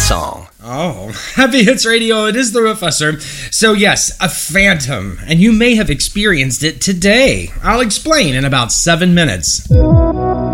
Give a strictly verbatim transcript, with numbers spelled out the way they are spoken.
song. Oh, Happy Hits Radio, it is the Professor. So yes, a phantom, and you may have experienced it today. I'll explain in about seven minutes.